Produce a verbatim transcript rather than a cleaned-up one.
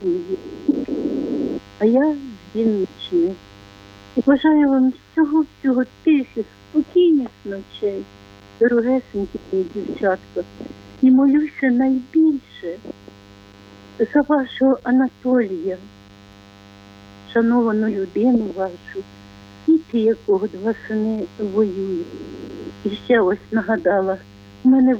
сім'ї. А я з Вінниччини. І бажаю вам всього-всього тихих, спокійних ночей, дорогесенькі мої дівчатка. І молюся найбільше за вашого Анатолія, шановану людину вашу, діти якого два сини воюють. І ще ось нагадала, у мене